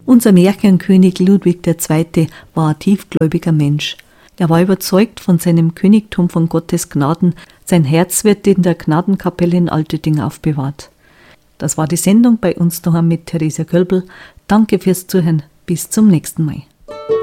Unser Märchenkönig Ludwig II. war ein tiefgläubiger Mensch. Er war überzeugt von seinem Königtum von Gottes Gnaden. Sein Herz wird in der Gnadenkapelle in Alterding aufbewahrt. Das war die Sendung bei uns daheim mit Theresia Kölbl. Danke fürs Zuhören. Bis zum nächsten Mal.